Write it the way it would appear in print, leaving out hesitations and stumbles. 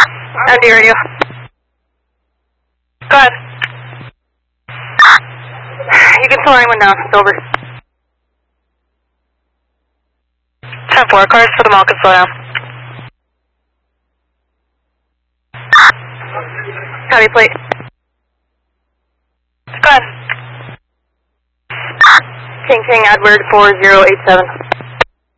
MD radio. Go ahead. You can slow anyone down. It's over. 10-4, cars for the mall can slow down. Copy plate. Go ahead. King Edward 4087.